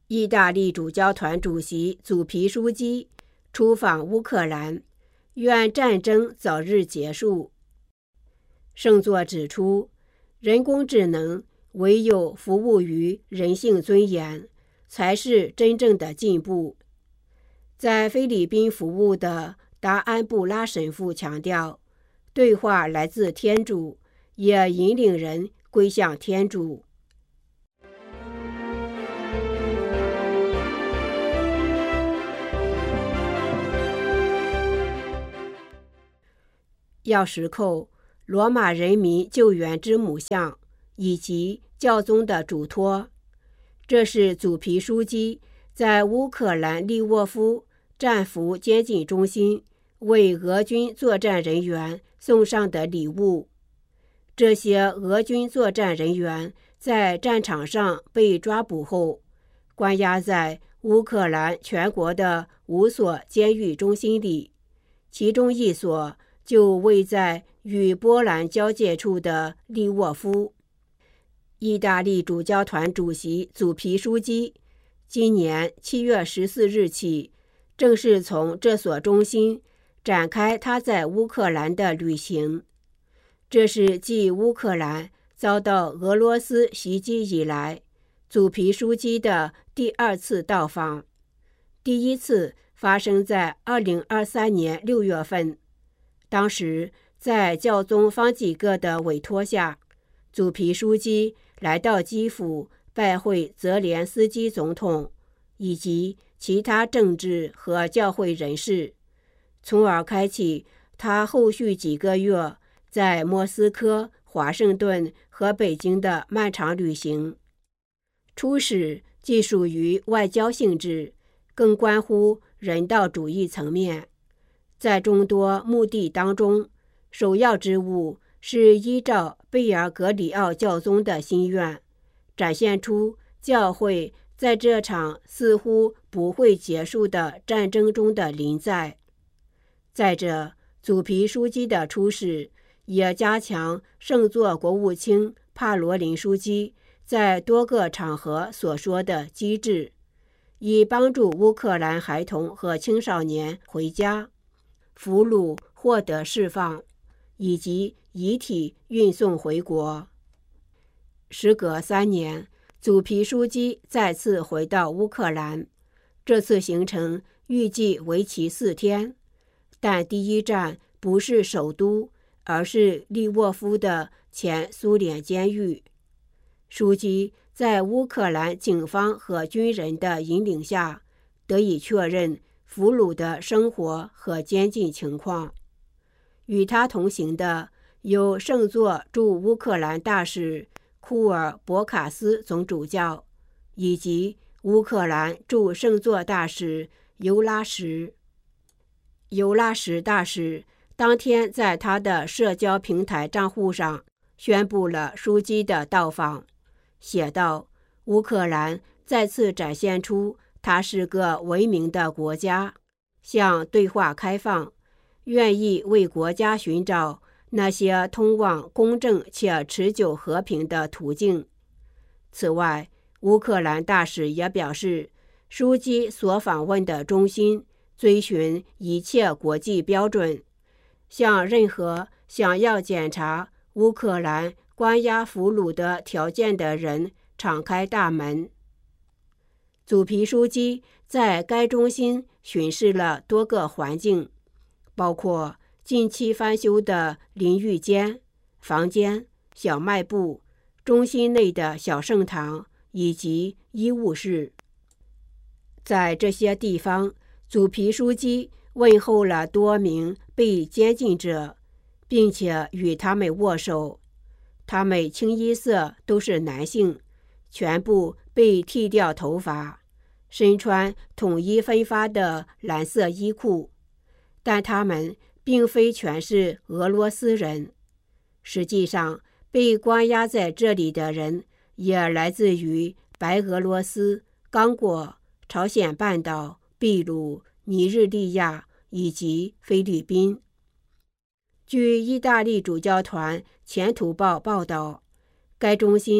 意大利主教团主席祖皮书记出访乌克兰，愿战争早日结束。圣座指出，人工智能唯有服务于人性尊严，才是真正的进步。在菲律宾服务的达安布拉神父强调，对话来自天主，也引领人归向天主。钥匙扣、罗马人民救援之母像以及教宗的嘱托，这是祖皮书记在乌克兰利沃夫战俘监禁中心为俄军作战人员送上的礼物。这些俄军作战人员在战场上被抓捕后，关押在乌克兰全国的5所监狱中心里，其中1所就位在与波兰交界处的利沃夫。意大利主教团主席祖皮书记今年7月14日起，正式从这所中心展开他在乌克兰的旅行。这是继乌克兰遭到俄罗斯袭击以来，祖皮书记的第2次到访。第1次发生在2023年6月份。当时在教宗方济各的委托下，祖皮书记来到基辅拜会泽连斯基总统以及其他政治和教会人士，从而开启他后续几个月在莫斯科、华盛顿和北京的漫长旅行。初始既属于外交性质，更关乎人道主义层面。在众多目的当中，首要之务是依照贝尔格里奥教宗的心愿，展现出教会在这场似乎不会结束的战争中的临在。再者，祖皮书记的出使也加强圣座国务卿帕罗林书记在多个场合所说的机制，以帮助乌克兰孩童和青少年回家，俘虏获得释放，以及遗体运送回国。时隔3年，祖皮书记再次回到乌克兰，这次行程预计为期4天，但第一站不是首都，而是利沃夫的前苏联监狱。书记在乌克兰警方和军人的引领下，得以确认俘虏的生活和监禁情况。与他同行的有圣座驻乌克兰大使库尔博卡斯总主教，以及乌克兰驻圣座大使尤拉什。尤拉什大使当天在他的社交平台账户上宣布了书记的到访，写道：乌克兰再次展现出它是个文明的国家，向对话开放，愿意为国家寻找那些通往公正且持久和平的途径。此外，乌克兰大使也表示，书记所访问的中心遵循一切国际标准，向任何想要检查乌克兰关押俘虏的条件的人敞开大门。祖皮书记在该中心巡视了多个环境，包括近期翻修的淋浴间、房间、小卖部、中心内的小圣堂以及医务室。在这些地方，祖皮书记问候了多名被监禁者，并且与他们握手。他们清一色都是男性，全部被剃掉头发，身穿统一分发的蓝色衣裤，但他们并非全是俄罗斯人。实际上，被关押在这里的人也来自于白俄罗斯、刚果、朝鲜半岛、秘鲁、尼日利亚以及菲律宾。据意大利主教团前途报报道，该中心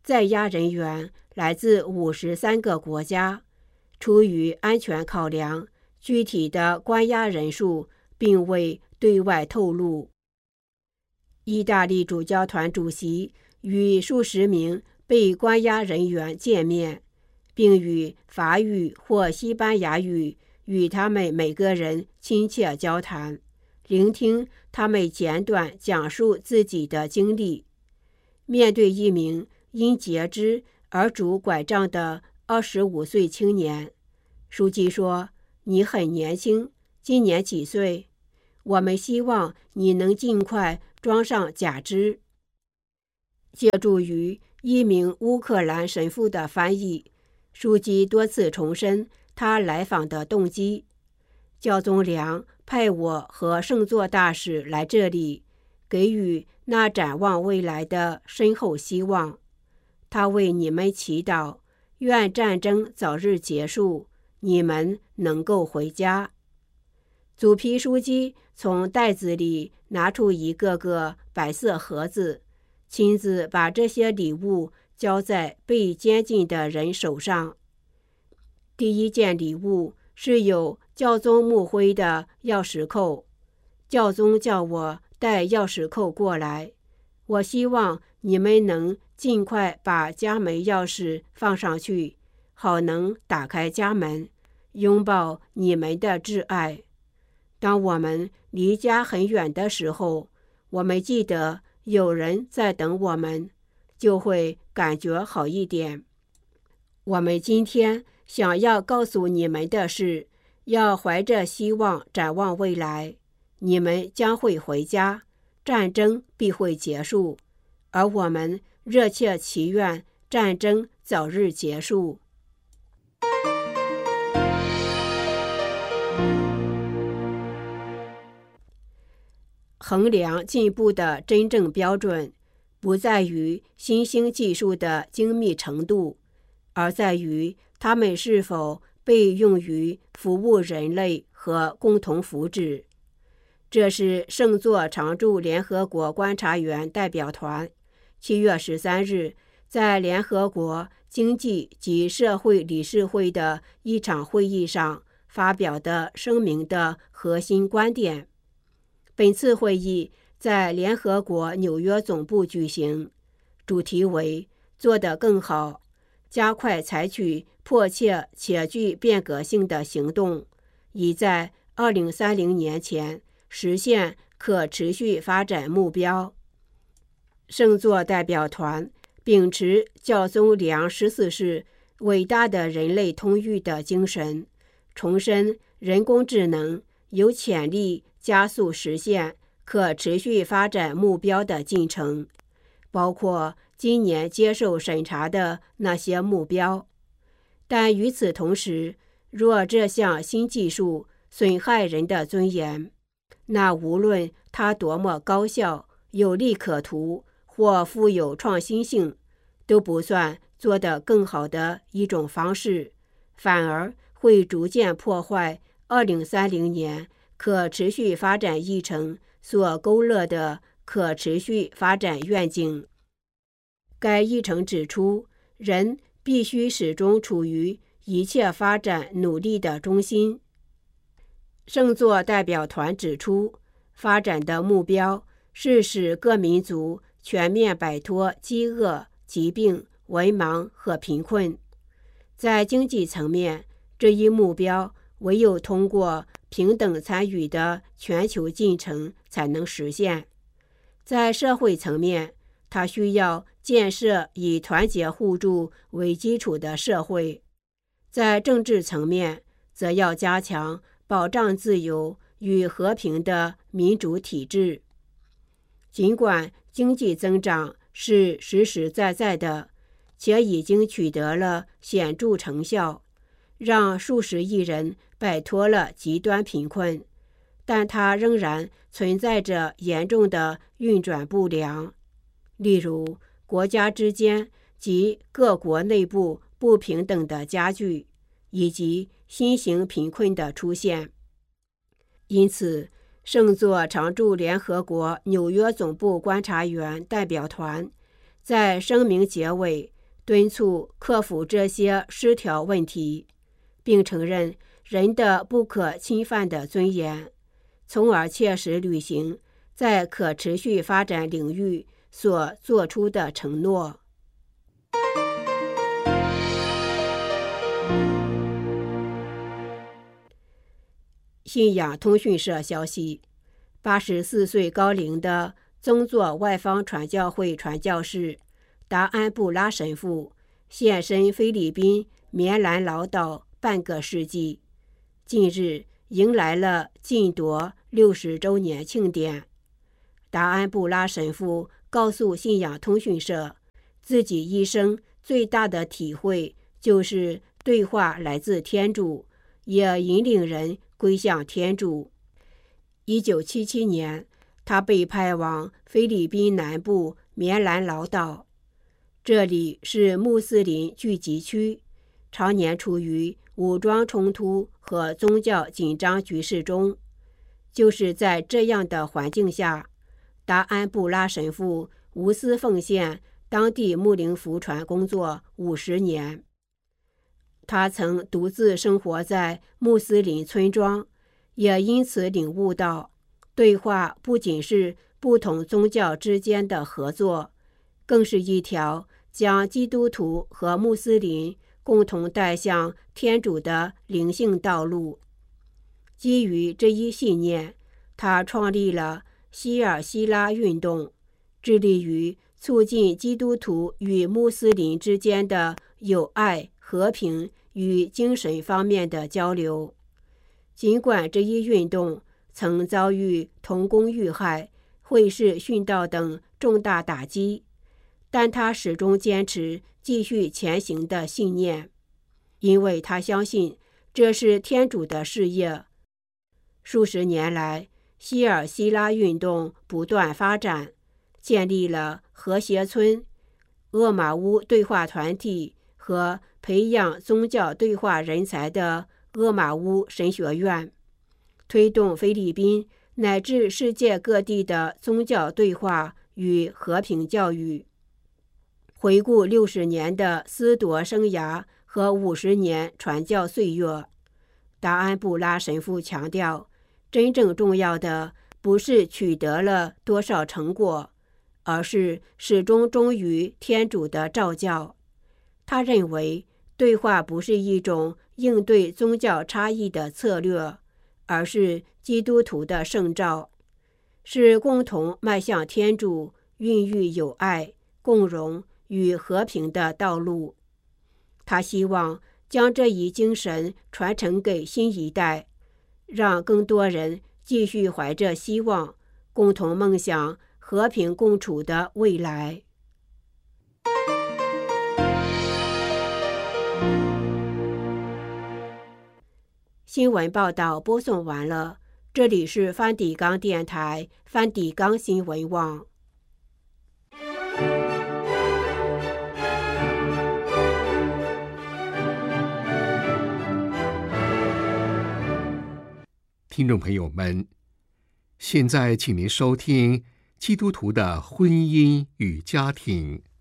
在押人员来自53个国家，出于安全考量，具体的关押人数并未对外透露。意大利主教团主席与数十名被关押人员见面，并以法语或西班牙语与他们每个人亲切交谈，聆听他们简短讲述自己的经历。面对一名因截肢而拄拐杖的25岁青年，书记说：“你很年轻，今年几岁？我们希望你能尽快装上假肢。”借助于一名乌克兰神父的翻译，书记多次重申他来访的动机。教宗良派我和圣座大使来这里，给予那展望未来的深厚希望。他为你们祈祷，愿战争早日结束，你们能够回家。祖皮书记从袋子里拿出一个个白色盒子，亲自把这些礼物交在被监禁的人手上。第一件礼物是有教宗墓徽的钥匙扣，教宗叫我带钥匙扣过来，我希望你们能尽快把家门钥匙放上去，好能打开家门，拥抱你们的挚爱。当我们离家很远的时候，我们记得有人在等我们，就会感觉好一点。我们今天想要告诉你们的是，要怀着希望展望未来，你们将会回家，战争必会结束，而我们热切祈愿战争早日结束。衡量进步的真正标准，不在于新兴技术的精密程度，而在于它们是否被用于服务人类和共同福祉。这是圣座常驻联合国观察员代表团7月13日在联合国经济及社会理事会的一场会议上发表的声明的核心观点。本次会议在联合国纽约总部举行，主题为做得更好，加快采取迫切且具变革性的行动，以在2030年前实现可持续发展目标。圣座代表团秉持教宗良14世伟大的人类通谕的精神，重申人工智能有潜力加速实现可持续发展目标的进程，包括今年接受审查的那些目标。但与此同时，若这项新技术损害人的尊严，那无论它多么高效、有利可图或富有创新性，都不算做得更好的一种方式，反而会逐渐破坏2030年可持续发展议程所勾勒的可持续发展愿景。该议程指出，人必须始终处于一切发展努力的中心。圣座代表团指出，发展的目标是使各民族全面摆脱饥饿、疾病、文盲和贫困。在经济层面，这一目标唯有通过平等参与的全球进程才能实现。在社会层面，它需要建设以团结互助为基础的社会。在政治层面，则要加强保障自由与和平的民主体制。尽管经济增长是实实在在的，且已经取得了显著成效，让数十亿人摆脱了极端贫困，但它仍然存在着严重的运转不良，例如国家之间及各国内部不平等的加剧，以及新型贫困的出现。因此，圣座常驻联合国纽约总部观察员代表团在声明结尾敦促克服这些失调问题，并承认人的不可侵犯的尊严，从而切实履行在可持续发展领域所做出的承诺。信仰通讯社消息，84岁高龄的宗座外方传教会传教士达安布拉神父现身菲律宾棉兰老岛半个世纪，近日迎来了禁铎60周年庆典。达安布拉神父告诉信仰通讯社，自己一生最大的体会就是对话来自天主，也引领人归向天主。1977年，他被派往菲律宾南部棉兰老岛，这里是穆斯林聚集区，常年处于武装冲突和宗教紧张局势中。就是在这样的环境下，达安布拉神父无私奉献当地牧灵福传工作50年。他曾独自生活在穆斯林村庄，也因此领悟到，对话不仅是不同宗教之间的合作，更是一条将基督徒和穆斯林共同带向天主的灵性道路。基于这一信念，他创立了希尔希拉运动，致力于促进基督徒与穆斯林之间的友爱、和平与精神方面的交流。尽管这一运动曾遭遇童工遇害、会士殉道等重大打击，但他始终坚持继续前行的信念，因为他相信这是天主的事业。数十年来，希尔希拉运动不断发展，建立了和谐村、厄马乌对话团体和培养宗教对话人才的厄马乌神学院，推动菲律宾乃至世界各地的宗教对话与和平教育。回顾60年的司铎生涯和50年传教岁月，达安布拉神父强调，真正重要的不是取得了多少成果，而是始终忠于天主的召教。他认为，对话不是一种应对宗教差异的策略，而是基督徒的圣召，是共同迈向天主、孕育友爱、共荣与和平的道路。他希望将这一精神传承给新一代，让更多人继续怀着希望，共同梦想和平共处的未来。新闻报道播送完了，这里是梵蒂冈电台梵蒂冈新闻网。 听众朋友们，现在请您收听基督徒的婚姻与家庭。